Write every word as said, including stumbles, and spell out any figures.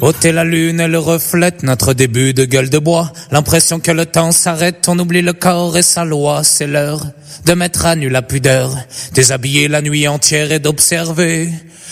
ôter la lune, elle reflète notre début de gueule de bois. L'impression que le temps s'arrête, on oublie le corps et sa loi. C'est l'heure de mettre à nu la pudeur, déshabiller la nuit entière et d'observer